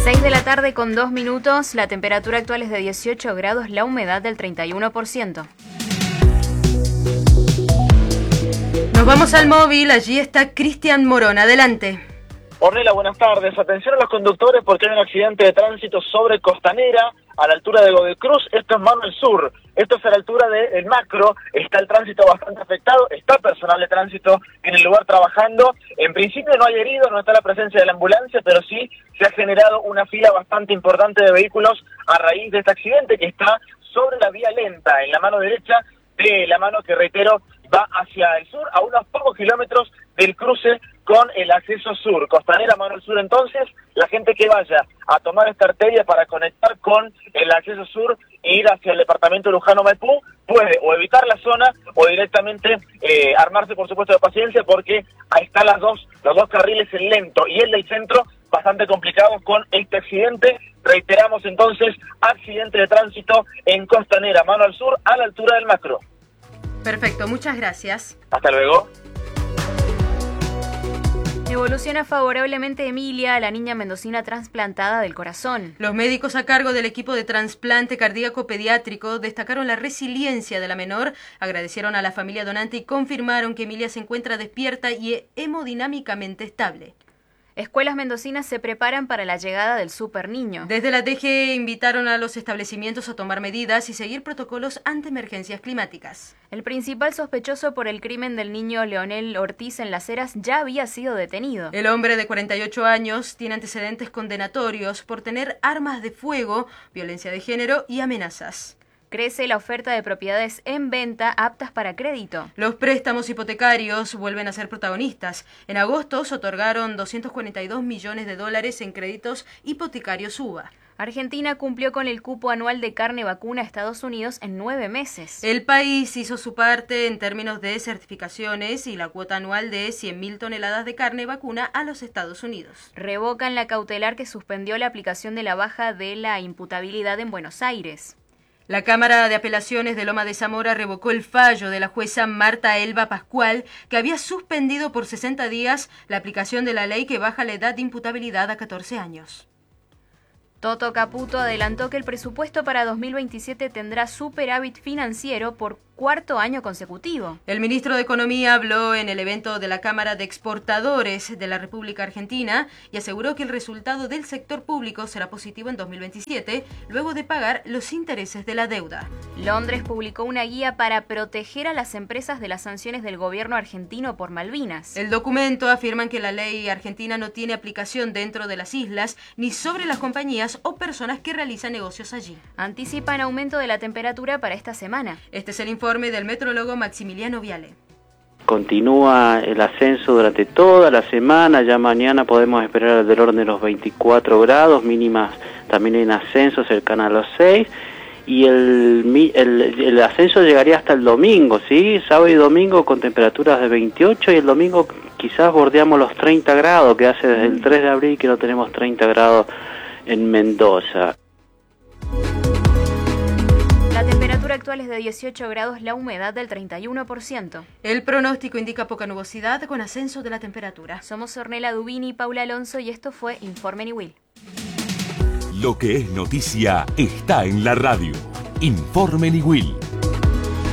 6 de la tarde con 2 minutos, la temperatura actual es de 18 grados, la humedad del 31%. Nos vamos al móvil, allí está Cristian Morón, adelante. Ornella, buenas tardes. Atención a los conductores porque hay un accidente de tránsito sobre Costanera, a la altura de Godoy Cruz. Esto es Manuel Sur. Esto es a la altura del Macro. Está el tránsito bastante afectado. Está personal de tránsito en el lugar trabajando. En principio no hay heridos, no está la presencia de la ambulancia, pero sí se ha generado una fila bastante importante de vehículos a raíz de este accidente que está sobre la vía lenta, en la mano derecha de la mano que, reitero, va hacia el sur, a unos pocos kilómetros del cruce con el acceso sur. Costanera, Manuel Sur. Entonces, la gente que vaya a tomar esta arteria para conectar con el acceso sur e ir hacia el departamento de Luján o Maipú, puede o evitar la zona o directamente armarse, por supuesto, de paciencia, porque ahí están los dos carriles, el lento y el del centro, bastante complicados con este accidente. Reiteramos entonces, accidente de tránsito en Costanera, Manuel Sur, a la altura del Macro. Perfecto, muchas gracias. Hasta luego. Evoluciona favorablemente Emilia, la niña mendocina trasplantada del corazón. Los médicos a cargo del equipo de trasplante cardíaco pediátrico destacaron la resiliencia de la menor, agradecieron a la familia donante y confirmaron que Emilia se encuentra despierta y hemodinámicamente estable. Escuelas mendocinas se preparan para la llegada del super niño. Desde la DG invitaron a los establecimientos a tomar medidas y seguir protocolos ante emergencias climáticas. El principal sospechoso por el crimen del niño Leonel Ortiz en Las Heras ya había sido detenido. El hombre de 48 años tiene antecedentes condenatorios por tener armas de fuego, violencia de género y amenazas. Crece la oferta de propiedades en venta aptas para crédito. Los préstamos hipotecarios vuelven a ser protagonistas. En agosto se otorgaron $242 millones en créditos hipotecarios UVA. Argentina cumplió con el cupo anual de carne vacuna a Estados Unidos en 9 meses. El país hizo su parte en términos de certificaciones y la cuota anual de 100.000 toneladas de carne vacuna a los Estados Unidos. Revocan la cautelar que suspendió la aplicación de la baja de la imputabilidad en Buenos Aires. La Cámara de Apelaciones de Loma de Zamora revocó el fallo de la jueza Marta Elba Pascual, que había suspendido por 60 días la aplicación de la ley que baja la edad de imputabilidad a 14 años. Toto Caputo adelantó que el presupuesto para 2027 tendrá superávit financiero por cuarto año consecutivo. El ministro de Economía habló en el evento de la Cámara de Exportadores de la República Argentina y aseguró que el resultado del sector público será positivo en 2027, luego de pagar los intereses de la deuda. Londres publicó una guía para proteger a las empresas de las sanciones del gobierno argentino por Malvinas. El documento afirma que la ley argentina no tiene aplicación dentro de las islas ni sobre las compañías o personas que realizan negocios allí. Anticipan aumento de la temperatura para esta semana. Este es el informe del metrólogo Maximiliano Viale. Continúa el ascenso durante toda la semana, ya mañana podemos esperar del orden de los 24 grados, mínimas también en ascenso cercana a los 6, y el ascenso llegaría hasta el domingo, ¿sí? Sábado y domingo con temperaturas de 28 y el domingo quizás bordeamos los 30 grados, que hace desde el 3 de abril que no tenemos 30 grados en Mendoza. La temperatura actual es de 18 grados, la humedad del 31%. El pronóstico indica poca nubosidad con ascenso de la temperatura. Somos Ornella Dubini y Paula Alonso y esto fue Informe Niwil. Lo que es noticia está en la radio. Informe Niwil.